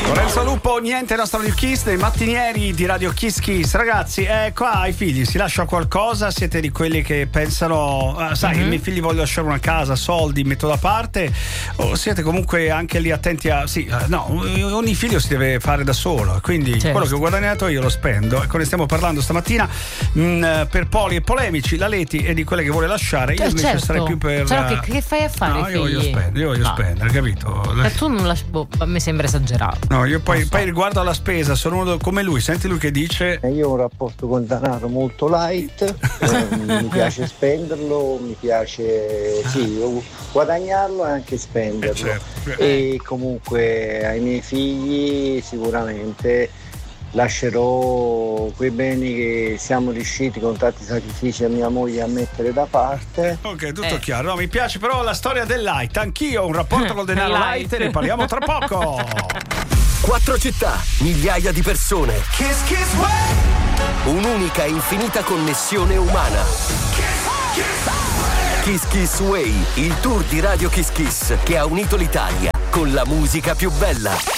Lorenzo Lupo, niente nostro Radio Kiss, dei mattinieri di Radio Kiss Kiss. Ragazzi, qua ai figli si lascia qualcosa? Siete di quelli che pensano, sai, i miei figli voglio lasciare una casa, soldi, metto da parte? O siete comunque anche lì attenti a, ogni figlio si deve fare da solo, quindi quello che ho guadagnato io lo spendo. Ecco, ne stiamo parlando stamattina per poli e polemici. La Leti è di quelle che vuole lasciare, io invece sarei più per... Però che fai a fare? No, io voglio spendere, capito? Tu non a me sembra esagerato. No, io poi riguardo alla spesa sono uno come lui, senti lui che dice: io ho un rapporto con denaro molto light, mi piace spenderlo, mi piace guadagnarlo e anche spenderlo. Certo. E comunque ai miei figli sicuramente lascerò quei beni che siamo riusciti con tanti sacrifici a mia moglie a mettere da parte. Ok, tutto chiaro. No, mi piace però la storia del light. Anch'io ho un rapporto col denaro light e ne parliamo tra poco. 4 città, migliaia di persone. Kiss Kiss Way. Un'unica e infinita connessione umana. Kiss Kiss Way, il tour di Radio Kiss Kiss che ha unito l'Italia con la musica più bella.